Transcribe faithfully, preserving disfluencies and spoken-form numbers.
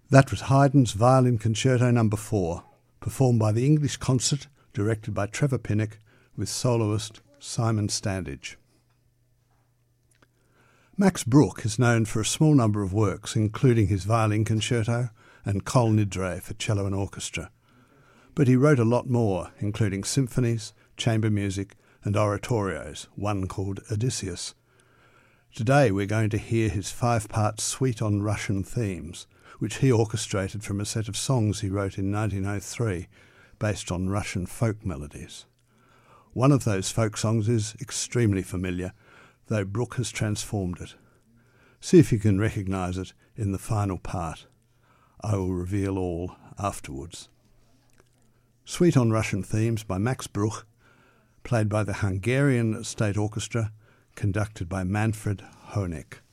That was Haydn's Violin Concerto number four, performed by the English Concert, directed by Trevor Pinnock, with soloist Simon Standage. Max Bruch is known for a small number of works, including his Violin Concerto and Kol Nidre for cello and orchestra. But he wrote a lot more, including symphonies, chamber music and oratorios, one called Odysseus. Today we're going to hear his five-part suite on Russian themes, which he orchestrated from a set of songs he wrote in nineteen oh three, based on Russian folk melodies. One of those folk songs is extremely familiar, though Bruch has transformed it. See if you can recognise it in the final part. I will reveal all afterwards. Suite on Russian Themes by Max Bruch, played by the Hungarian State Orchestra, conducted by Manfred Honeck.